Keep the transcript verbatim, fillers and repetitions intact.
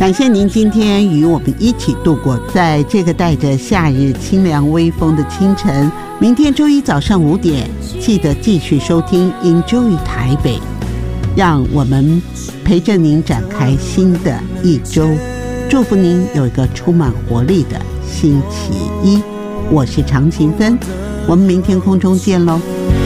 感谢您今天与我们一起度过在这个带着夏日清凉微风的清晨。明天周一早上五点，记得继续收听 Enjoy 台北，让我们陪着您展开新的一周。祝福您有一个充满活力的星期一。我是常勤芬，我们明天空中见喽。